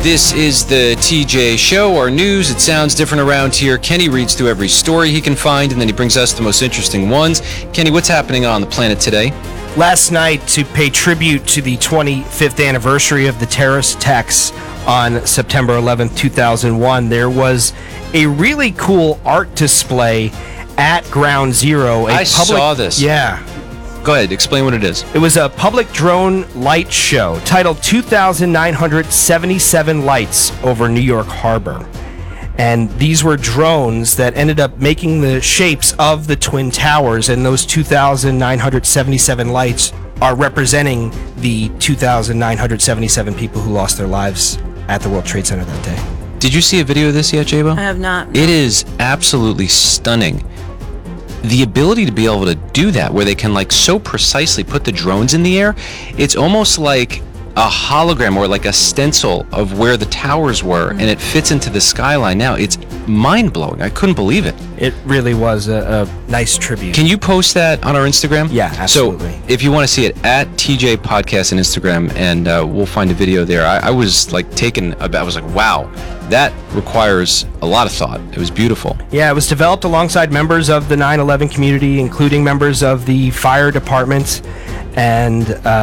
This is the TJ Show, our news. It sounds different around here. Kenny reads through every story he can find, and then he brings us the most interesting ones. Kenny, what's happening on the planet today? Last night, to pay tribute to the 25th anniversary of the terrorist attacks on September 11th, 2001, there was a really cool art display at Ground Zero. I saw this. Yeah. Go ahead, explain what it is. It was a public drone light show titled 2,977 Lights over New York Harbor. And these were drones that ended up making the shapes of the Twin Towers, and those 2,977 lights are representing the 2,977 people who lost their lives at the World Trade Center that day. Did you see a video of this yet, Jabo? I have not. It is absolutely stunning. The ability to be able to do that, where they can like so precisely put the drones in the air, it's almost like a hologram or like a stencil of where the towers were, and it fits into the skyline now. It's mind-blowing. I couldn't believe it. It really was a nice tribute. Can you post that on our Instagram? Yeah, absolutely. So if you want to see it, at TJ Podcast on Instagram, and we'll find a video there. I was like taken aback. I was like, wow, that requires a lot of thought. It was beautiful. Yeah, it was developed alongside members of the 9/11 community, including members of the fire department and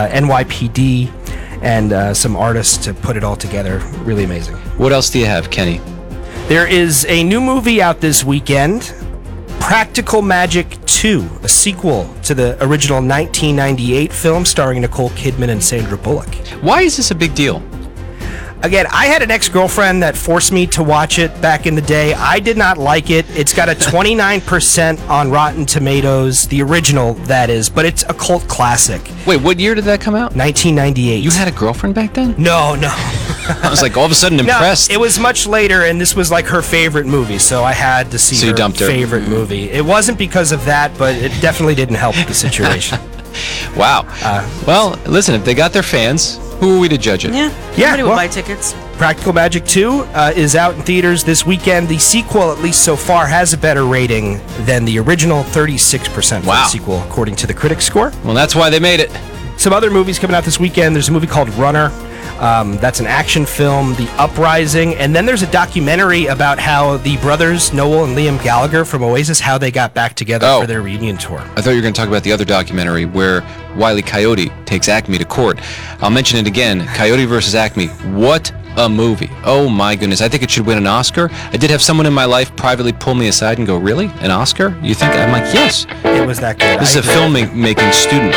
NYPD, and some artists to put it all together. Really amazing. What else do you have, Kenny? There is a new movie out this weekend, Practical Magic 2, a sequel to the original 1998 film starring Nicole Kidman and Sandra Bullock. Why is this a big deal? Again, I had an ex-girlfriend that forced me to watch it back in the day. I did not like it. It's got a 29% on Rotten Tomatoes, the original, that is, but it's a cult classic. Wait, what year did that come out? 1998. You had a girlfriend back then? No. I was like all of a sudden impressed. No, it was much later, and this was like her favorite movie, so I had to see her favorite movie. It wasn't because of that, but it definitely didn't help the situation. Wow. Well, listen, if they got their fans, who are we to judge it? Yeah. Somebody would buy tickets. Practical Magic 2 is out in theaters this weekend. The sequel, at least so far, has a better rating than the original, 36% for the sequel, according to the critics' score. Well, that's why they made it. Some other movies coming out this weekend. There's a movie called Runner. That's an action film, The Uprising. And then there's a documentary about how the brothers, Noel and Liam Gallagher from Oasis, how they got back together for their reunion tour. I thought you were going to talk about the other documentary where Wile E. Coyote takes Acme to court. I'll mention it again. Coyote versus Acme. What a movie. Oh my goodness. I think it should win an Oscar. I did have someone in my life privately pull me aside and go, really? An Oscar? You think? I'm like, yes. It was that good. This is a filmmaking student.